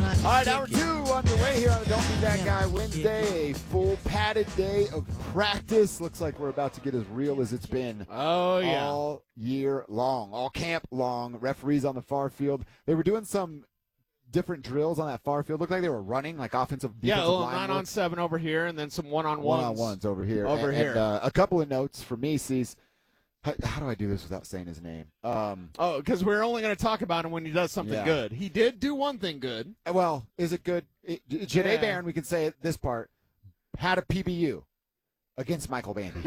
All right, hour digging. 2 underway here on the Don't Be That Guy Wednesday. A full padded day of practice. Looks like we're about to get as real as it's been all year long, all camp long. Referees on the far field. They were doing some different drills on that far field. Looked like they were running, like offensive, defensive line. 9-on-7 over here, and then some one-on-ones. One-on-ones over here. And a couple of notes for me, Cease. How do I do this without saying his name? Because we're only going to talk about him when he does something good. He did do one thing good. Well, is it good? Janae Barron, we can say it, this part, had a PBU against Michael Bandy.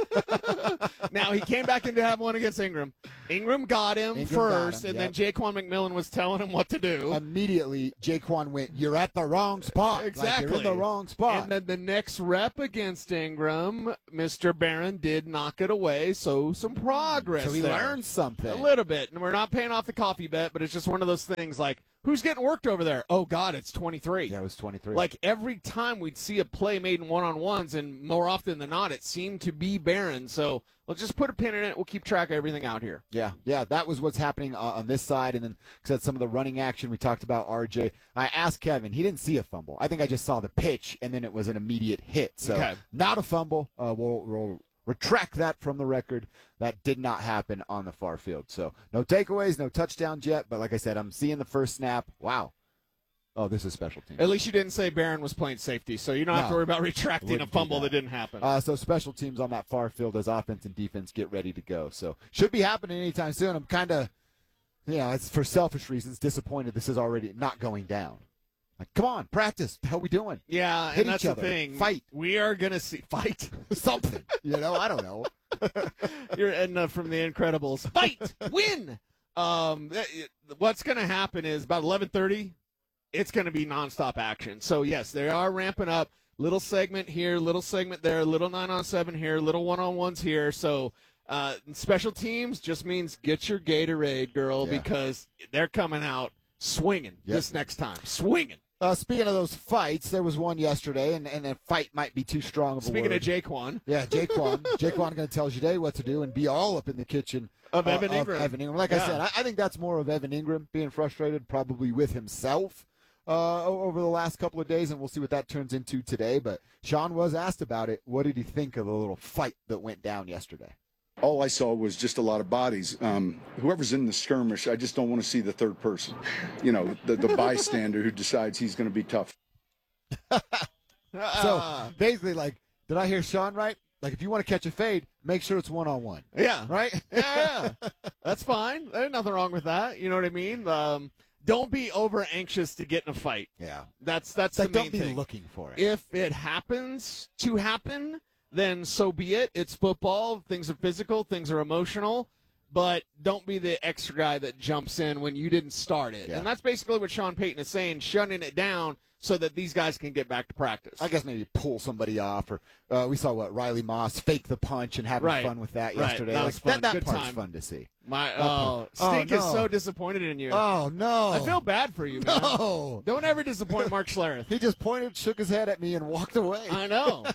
Now, he came back in to have one against Ingram. Ingram got him first, and then Jaquan McMillan was telling him what to do. Immediately, Jaquan went, "You're at the wrong spot." Exactly. Like, you're in the wrong spot. And then the next rep against Ingram, Mr. Barron did knock it away, so some progress. So he there. learned something. A little bit. And we're not paying off the coffee bet, but it's just one of those things like, who's getting worked over there? Oh, God, it's 23. Yeah, it was 23. Like, every time we'd see a play made in one-on-ones, and more often than not, it seemed to be Barron. So let's just put a pin in it. We'll keep track of everything out here. Yeah, that was what's happening on this side. And then said some of the running action. We talked about RJ. I asked Kevin. He didn't see a fumble. I think I just saw the pitch, and then it was an immediate hit. So not a fumble. We'll retract that from the record. That did not happen on the far field. So no takeaways, no touchdowns yet. But like I said, I'm seeing the first snap. Wow. Oh, this is special teams. At least you didn't say Barron was playing safety, so you don't have to worry about retracting a fumble that didn't happen. So special teams on that far field as offense and defense get ready to go. So should be happening anytime soon. I'm kind of, it's for selfish reasons, disappointed this is already not going down. Like, come on, practice. How we doing? Yeah, Hit and that's each other. the thing. Fight. We are going to see fight. Something. I don't know. You're Edna from The Incredibles. Fight. Win. What's going to happen is about 11:30, it's going to be nonstop action. So, yes, they are ramping up. Little segment here, little segment there, little 9-on-7 here, little one-on-ones here. So, special teams just means get your Gatorade, girl, because they're coming out swinging this next time. Swinging. Speaking of those fights, there was one yesterday, and a fight might be too strong of a Speaking word. of Jaquan. Yeah, Jaquan. Jaquan going to tell Janae what to do and be all up in the kitchen of Evan Ingram. Like I said, I think that's more of Evan Ingram being frustrated probably with himself over the last couple of days, and we'll see what that turns into today. But Sean was asked about it. What did he think of the little fight that went down yesterday? All I saw was just a lot of bodies. Whoever's in the skirmish, I just don't want to see the third person. The bystander who decides he's going to be tough. So basically, did I hear Sean right? Like, if you want to catch a fade, make sure it's one-on-one. Yeah. Right? Yeah. That's fine. There's nothing wrong with that. You know what I mean? Don't be over anxious to get in a fight. Yeah. That's the main don't be thing. looking for it. If it happens to happen, then so be it. It's football. Things are physical. Things are emotional. But don't be the extra guy that jumps in when you didn't start it. Yeah. And that's basically what Sean Payton is saying, shutting it down so that these guys can get back to practice. I guess maybe pull somebody off. Or we saw Riley Moss fake the punch and having fun with that yesterday. That was fun. That Good part's time. fun to see. Stink is so disappointed in you. Oh, no. I feel bad for you, man. No. Don't ever disappoint Mark Schlereth. He just pointed, shook his head at me, and walked away. I know.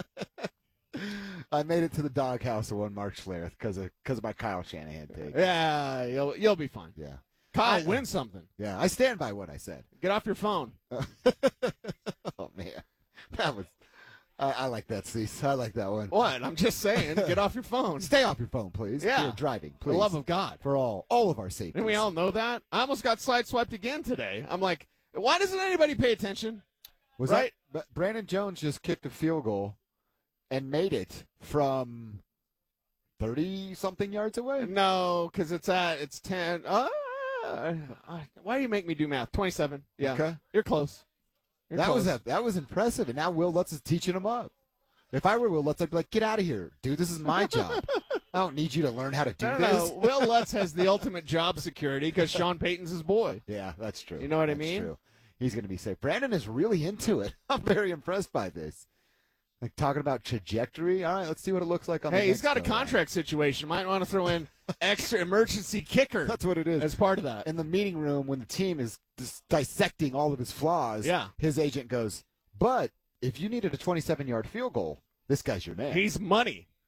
I made it to the doghouse of one Mark Schlereth because of my Kyle Shanahan take. Yeah, you'll be fine. Yeah. Kyle, win something. Yeah, I stand by what I said. Get off your phone. Oh, man. That was... I like that, Cease. I like that one. What? I'm just saying, get off your phone. Stay off your phone, please. Yeah. You're driving, please. For the love of God. For all of our safety. And we all know that. I almost got sideswiped again today. I'm like, why doesn't anybody pay attention? Was right? But Brandon Jones just kicked a field goal and made it from 30-something yards away? No, because it's 10. Why do you make me do math? 27. Yeah. Okay. You're close. That was impressive, and now Will Lutz is teaching him up. If I were Will Lutz, I'd be like, get out of here. Dude, this is my job. I don't need you to learn how to do this. No. Will Lutz has the ultimate job security because Sean Payton's his boy. Yeah, that's true. You know what I mean? True. He's going to be safe. Brandon is really into it. I'm very impressed by this. Like, talking about trajectory. All right, let's see what it looks like on the next he's got a contract situation. Might want to throw in extra emergency kicker. That's what it is. As part of that. In the meeting room, when the team is dissecting all of his flaws, his agent goes, but if you needed a 27-yard field goal, this guy's your man. He's money.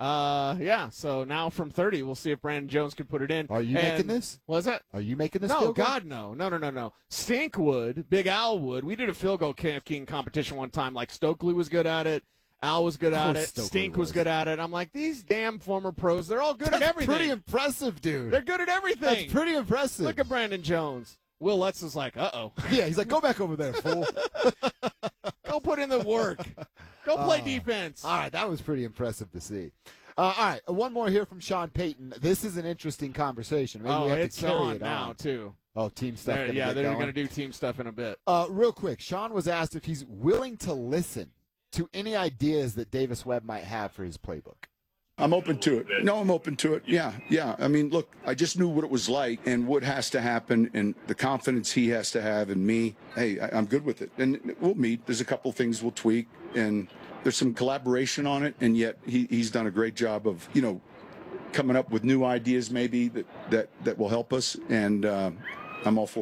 Yeah, so now from 30, we'll see if Brandon Jones can put it in. Are you making this? Was that? Are you making this? No, field goal? God, no. No. Stink would. Big Al would. We did a field goal king competition one time. Like, Stokely was good at it. Al was good at it. Stokely Stink was good at it. I'm like, these damn former pros, they're all good at everything. Pretty impressive, dude. They're good at everything. That's pretty impressive. Look at Brandon Jones. Will Lutz is like, uh-oh. Yeah, he's like, go back over there, fool. Go put in the work. Go play defense. All right, that was pretty impressive to see. All right, one more here from Sean Payton. This is an interesting conversation. Maybe we have it's to carry on it now, on. too. Oh, team stuff. They're going to do team stuff in a bit. Real quick, Sean was asked if he's willing to listen to any ideas that Davis Webb might have for his playbook. I'm open to it. No, I'm open to it. Yeah. I mean, look, I just knew what it was like and what has to happen and the confidence he has to have in me. Hey, I'm good with it. And we'll meet. There's a couple things we'll tweak, and there's some collaboration on it. And yet he's done a great job of, coming up with new ideas maybe that will help us. And I'm all for it.